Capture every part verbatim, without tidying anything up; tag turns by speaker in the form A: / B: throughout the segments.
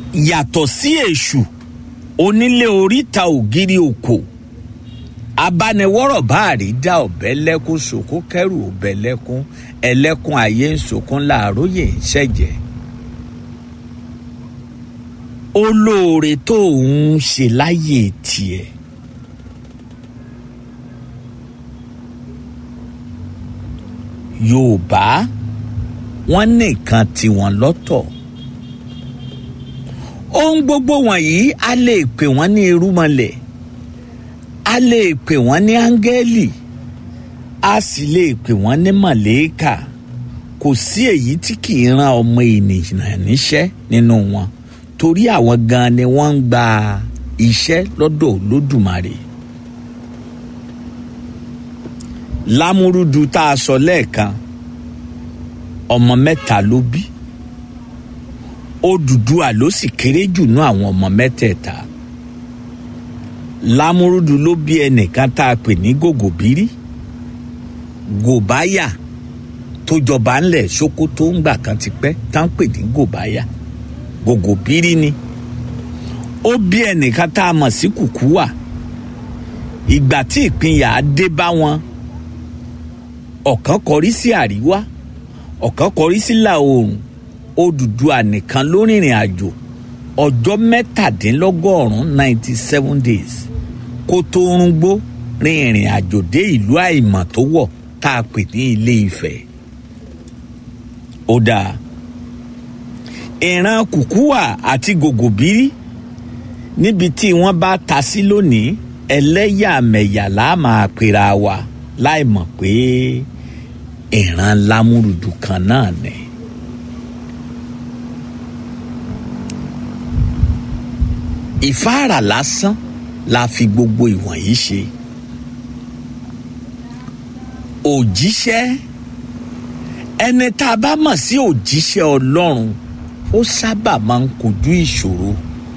A: yàtọ̀ sí èṣù onílé oríta ògiri òkò abániwọ́rọ̀ báàrí dá ọ̀bẹ lẹ́kún sòkún kẹrù ọ̀bẹ lẹ́kún ẹlẹ́kún ayé ń sòkún láàróyè ń ṣẹ̀jẹ̀. olóore tó ń ṣe láyé tiẹ̀ Yorùbá wọ́n nìkan tiwọn lọ́tọ̀. ohun gbogbo wọ̀nyí a lè pè wọ́n ní irúmọlẹ̀, a lè pè wọ́n ní áńgẹ́lì, a sì lè pè wọ́n ní màlẹ́kà. kò sí èyí tí kì í ran ọmọ ènìyàn níṣẹ́ nínú wọn, torí àwọn gan ni wọ́n ń gba iṣẹ́ lọ́dọ̀ Olódùmarè. Lámúrúdu tá a sọ lẹ́ẹ̀kan ọmọ mẹ́ta ló bí. Odùduwà ló sì kéré jù nú àwọn ọmọ mẹ́tẹ̀ẹ̀ta. Lámúrúdu ló bí ẹnìkan tá a pè ní Gògòbírí. Gòbáyà tó jọba ńlẹ̀ Sókótó ńgbà kan ti pẹ́ tá ń pè ní Gòbáyà. Gògòbírí ni. Ó bí ẹnìkan tá a mọ̀ sí Kùkúwà. Ìgbà tí ìpínyà dé bá wọn, ọ̀kan kọrí sí àríwá, ọ̀kan kọrí sí ìlà oòrùn. Odùduwà nìkan ló rìnrìn àjò ọjọ́ mẹ́tàdínlọ́gọ́rùn-ún ninety seven days kó tó rúngbó rin ìrìn àjò dé ìlú àìmọ̀ tó wọ̀ tá a pè ní Ilé Ifẹ̀. ó dáa, ìran Kùkúwà àti Gògòbírí níbi tí wọ́n bá ta sí lónìí ẹlẹ́yàmẹ̀yà la máa pera wa láì mọ̀ pé ìran Lámúrúdu kan náà ni. Ìfáàrà lásán la fi gbogbo ìwọ̀nyí ṣe. Òjíṣẹ́, ẹni tá a bá mọ̀ sí òjíṣẹ́ Ọlọ́run ó sábà máa ń kojú ìṣòro.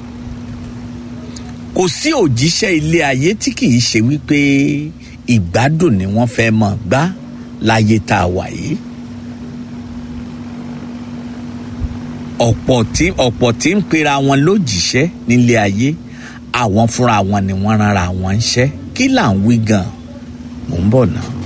A: Kò sí òjíṣẹ́ ilé ayé tí kì í ṣe wípé ìgbádùn ni wọ́n fẹ́ máa gbá láyé tá a wà yìí. ọ̀pọ̀ tí ọ̀pọ̀ tí ń pera wọn lójíṣẹ́ nílé ayé, àwọn fúnra wọn ni wọ́n ránra wọn ń ṣẹ́. Kí là ń wí gan-an? Mò ń bọ̀ náà.